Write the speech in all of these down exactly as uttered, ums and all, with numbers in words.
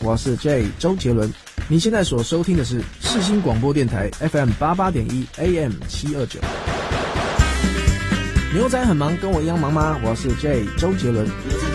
我是 J 周杰伦。你现在所收听的是世新广播电台 F M 八八点一 A M 七二九。牛仔很忙，跟我一样忙吗？我是 J 周杰伦。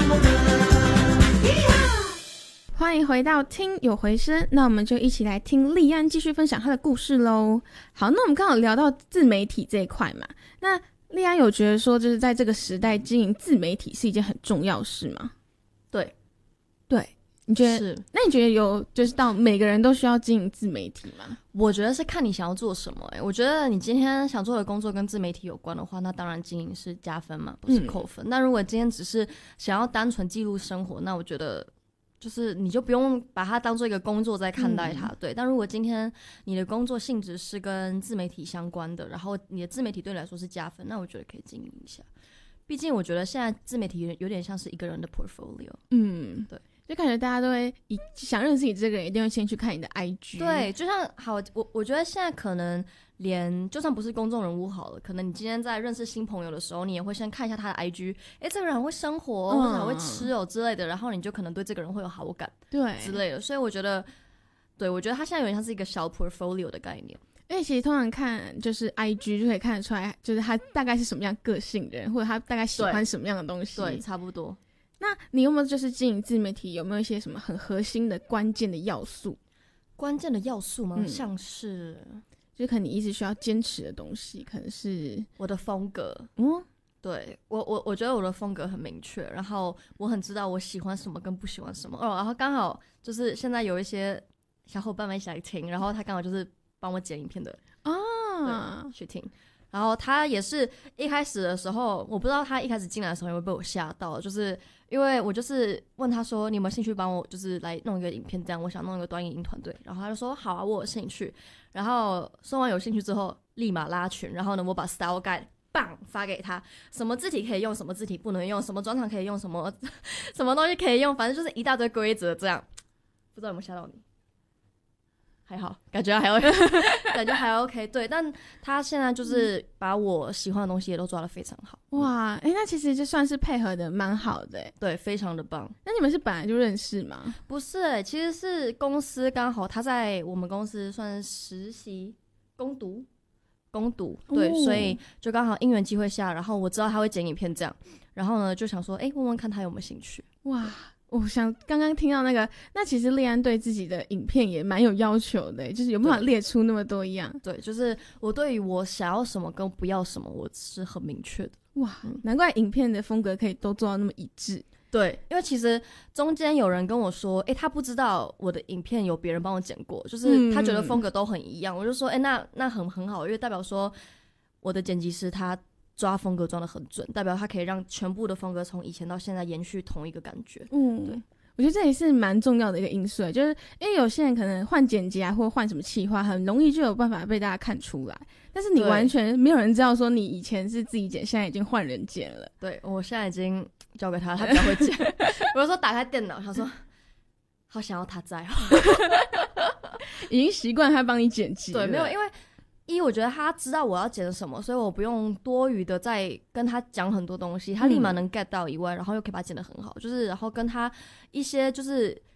欢迎回到听有回声，那我们就一起来听立安继续分享他的故事咯。好，那我们刚好聊到自媒体这一块嘛，那立安有觉得说就是在这个时代经营自媒体是一件很重要的事吗？ 对对，你觉得是？那你觉得有就是到每个人都需要经营自媒体吗？ 我觉得是看你想要做什么、欸、我觉得你今天想做的工作跟自媒体有关的话，那当然经营是加分嘛，不是扣分、嗯、那如果今天只是想要单纯记录生活，那我觉得就是你就不用把它当做一个工作在看待它、嗯、对。但如果今天你的工作性质是跟自媒体相关的，然后你的自媒体对你来说是加分，那我觉得可以经营一下。毕竟我觉得现在自媒体有点像是一个人的 portfolio。 嗯，对，就感觉大家都会想认识你这个人，一定会先去看你的 I G。 对，就像好，我我觉得现在可能连就算不是公众人物好了，可能你今天在认识新朋友的时候，你也会先看一下他的 I G， 哎，这个人很会生活、嗯、或者很会吃哦之类的，然后你就可能对这个人会有好感，对之类的。所以我觉得，对，我觉得他现在有点像是一个小 portfolio 的概念。 因为其实通常看就是 I G 就可以看得出来，就是他大概是什么样个性的人，或者他大概喜欢什么样的东西。 对，对差不多。 那你有没有就是经营自媒体有没有一些什么很核心的关键的要素？ 关键的要素吗？嗯、像是就可能你一直需要坚持的东西，可能是我的风格。嗯，对，我我我觉得我的风格很明确，然后我很知道我喜欢什么跟不喜欢什么哦。然后刚好就是现在有一些小伙伴们一起来听，然后他刚好就是帮我剪影片的啊，去听。然后他也是一开始的时候，我不知道他一开始进来的时候有没有被我吓到，就是因为我就是问他说你有没有兴趣帮我就是来弄一个影片，这样我想弄一个短影音团队。然后他就说好啊，我有兴趣。然后说完有兴趣之后立马拉群，然后呢我把 style guide 棒发给他，什么字体可以用，什么字体不能用，什么转场可以用，什么什么东西可以用，反正就是一大堆规则这样。不知道有没有吓到你？还好，感觉还 OK 感觉还 OK。 对，但他现在就是把我喜欢的东西也都抓得非常好。 哇，哎、欸，那其实就算是配合的蛮好的。 对，非常的棒。 那你们是本来就认识吗？ 不是、欸、其实是公司刚好他在我们公司算是实习攻读攻读对、哦、所以就刚好因缘机会下，然后我知道他会剪影片这样，然后呢就想说哎、欸，问问看他有没有兴趣。 哇，我想刚刚听到那个，那其实立安对自己的影片也蛮有要求的，就是有办法列出那么多样。 对，就是我对于我想要什么跟不要什么我是很明确的。 哇、嗯，难怪影片的风格可以都做到那么一致。 对，因为其实中间有人跟我说哎、欸，他不知道我的影片有别人帮我剪过，就是他觉得风格都很一样、嗯、我就说哎、欸，那那很很好，因为代表说我的剪辑师他抓风格抓得很准，代表他可以让全部的风格从以前到现在延续同一个感觉。嗯，对， 我觉得这也是蛮重要的一个因素，就是因为有些人可能换剪辑啊，或换什么企划，很容易就有办法被大家看出来，但是你完全没有人知道说你以前是自己剪，现在已经换人剪了。 对，我现在已经交给他，他比较会剪。我就说打开电脑，他说好想要他在哦， 已经习惯他帮你剪辑了。 对，没有，因为一我觉得他知道我要剪什么，所以我不用多余的再跟他讲很多东西，他立马能 get 到以外、嗯、然后又可以把它剪得很好，就是然后跟他一些就是